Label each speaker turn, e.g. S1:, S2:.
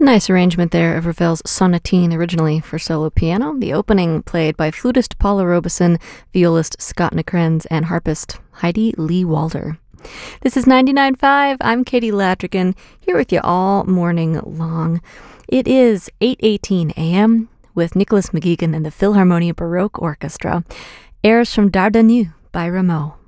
S1: Nice arrangement there of Ravel's Sonatine, originally for solo piano. The opening played by flutist Paula Robeson, violist Scott Nakrens, and harpist Heidi Lee Walder. This is 99.5. I'm Katie Latrigan, here with you all morning long. It is 8:18 a.m. with Nicholas McGeegan and the Philharmonia Baroque Orchestra. Airs from Dardanu by Rameau.